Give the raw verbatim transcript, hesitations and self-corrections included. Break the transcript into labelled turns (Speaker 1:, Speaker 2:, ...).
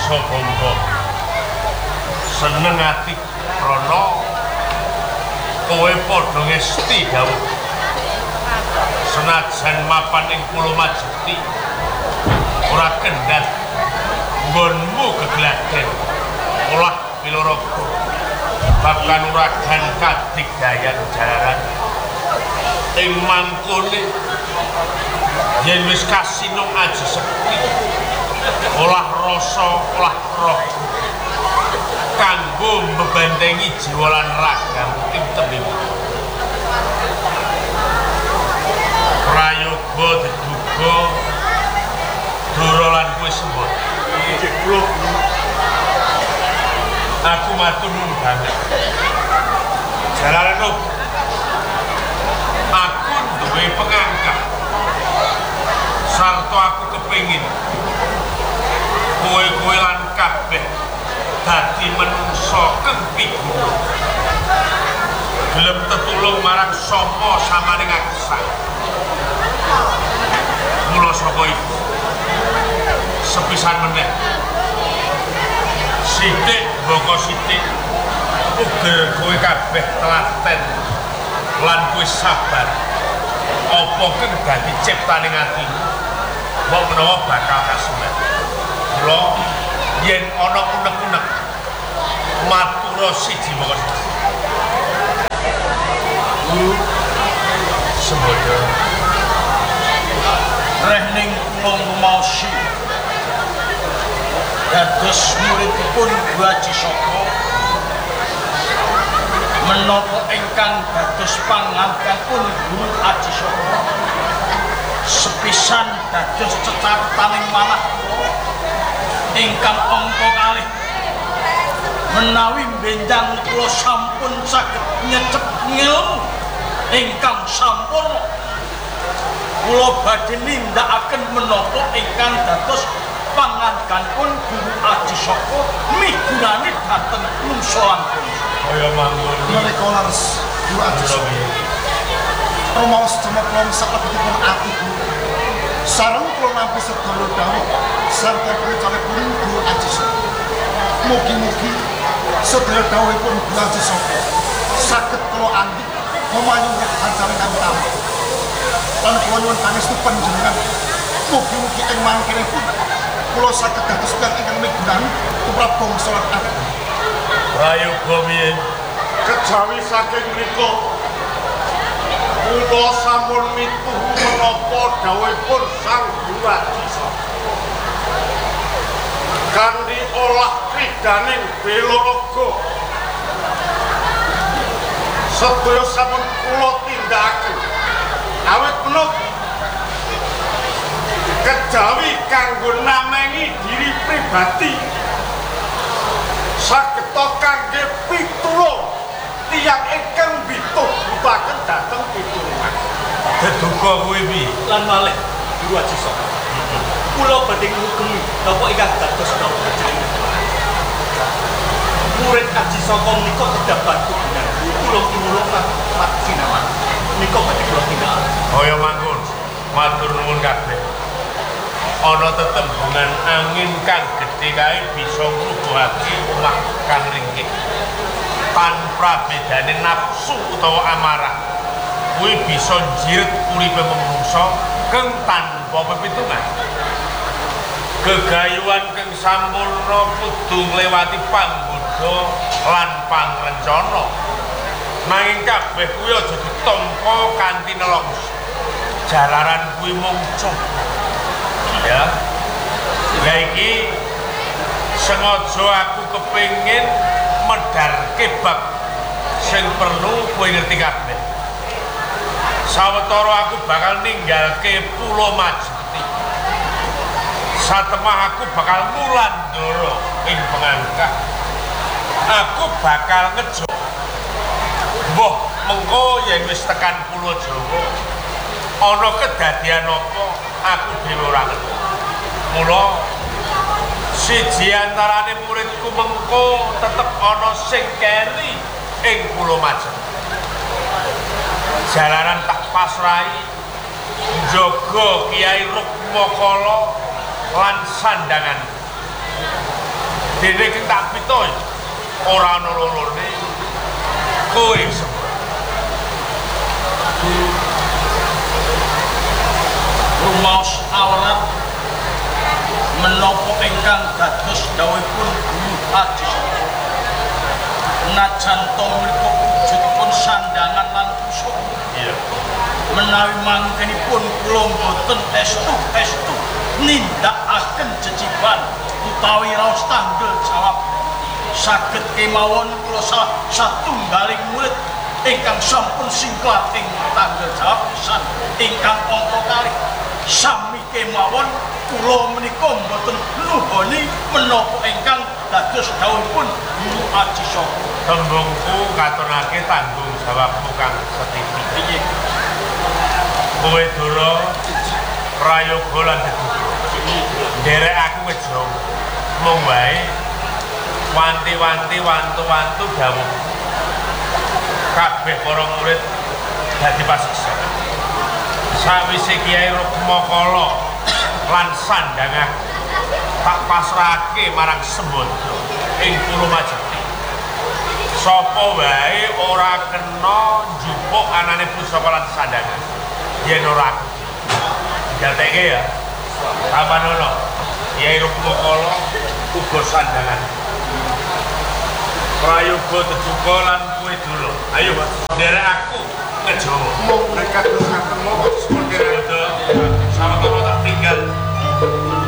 Speaker 1: bisa bangga seneng ati krana kowe padha ngesti dawuh senajan mapan ing Pulo Majeti ora kendhat nggonmu gegladen olah pilorogo bahkan uragan kadigdayan jalaran ing mangkone yen wis kasinung aji sekti olah rasa olah roh kanggo mbebentengi jiwa lan raga ing tembung prayoga deduga dura lan kowe sembah aku matur nuwun banget jalaran aku duwe pengangkat sarta aku kepengin kowe-kowe lan kabeh dadi menungsa kang pigungo gelem tetulung marang sapa samaning agesan mula saka iku sepisan meneh sithik baka sithik uger kowe kabeh telaten lan kowe sabar apa kang dadi ciptaning atimu mbok menawa bakal kasumet mula yen ana unek-unek matura siji monggo guru sembodo reh ning Pulau Mausi dados muridipun Guru Aji Saka menapa ingkang dados pangangkanipun Guru Aji Saka sepisan dados cecartaning manah ingkang angka kalih menawi benjang kula sampun saged nyecep ngilmu ingkang sampurna kula badhe nindakaken menapa ingkang dados pangangkanipun Guru Aji Saka migunani dhateng manungsa lan kaya manggon menika laras Guru Aji Saka rumaos damel kula sakabetipun ati sareng kula nampi sedaya dawuh sarta pritipun Guru Aji Saka mugi-mugi sedaya dawuhipun Guru Aji Saka saged kula andi memayung acara kami tamu lan kula nyuwun pangestu panjenengan mugi-mugi ing mangkenipun kula saged dados tiyang ingkang migunani tumrap bangsa lan agama prayoga piye kejawi saking mriku kula sampun mituhu menapa dawuhipun Sang Guru Aji Saka kanthi olah kridaning Belaraga sedaya sampun kula tindakaken awit menapa kejawi kanggo namengi diri pribadi sageta kangge pitulung tiyang ingkang bituh-butaken dhateng pitulungan deduga kuwi piye lan malih Guru Aji Saka kula badhe ngugemi napa ingkang dados napa murid Aji Saka menika kedah bantu kula tinulung lan patsinawan menika badhe kula tindakaken kaya mangkon matur nuwun kabeh ana tetembungan angin kang gedhe kae bisa ngrubuhake omah kang ringkih tanpa bedane nafsu utawa amarah kuwi bisa njiret uripe manungsa kang tanpa pepitungan gegayuhan kang sampurna kudu ngliwati panggoda lan pangrencana nanging kabeh kuwi aja ditampa kanthi nelongso jalaran kuwi mung coba ya lha iki sengaja aku kepengin medharke bab sing perlu kowe ngerti kabeh sawetara aku bakal ninggalke Pulau Majeti satemah aku bakal mulandara ing pengangkat aku bakal ngejo mbah mengko yen wis tekan Pulau Jawa ana kedadian apa aku dhewe ora ngerti mula siji antarane muridku mengko tetep ana sing keri ing Pulau Majeti jalaran tak pasrahi njaga Kiai Rukmakala lan sandangan
Speaker 2: dene kang tak pito ora ana lorone kowe
Speaker 1: rumaos awrat menapa ingkang dados dawuhipun Guru Haji najan to menika wujudipun sandangan lan kusuk
Speaker 2: iya
Speaker 1: menawi mangkenipun kula boten estu-estu nindakaken jejiban utawi raos tanggel jawab saged kemawon kula satunggaling murid ingkang sampun singklat ing tanggel jawab pisan ingkang angka kalih sami kemawon kula menika mboten nuhoni menapa ingkang dados dawuhipun Guru Haji Soko
Speaker 2: tembungku katonake tanggung jawabmu kang setiti
Speaker 1: iki
Speaker 2: kowe dolo prayoga lan deduga derek aku wis jauh mung wae wanti-wanti wantu-wantu dawuh kabeh para murid dadi pasiksa sawise Kiai Rukmakala lan sandangan tak pasrahake marang Sembada ing Pulo Majapahit sapa wae ora kena njupuk anane pusaka lan sandangan yen ora aku jalteke ya apa nono Kiai Rukmakala uga sandangan prayoga deduga lan kowe dulu ayo derek aku ngejowo
Speaker 3: mau mereka terus ngaten mau seperti
Speaker 2: sama-sama tak tinggal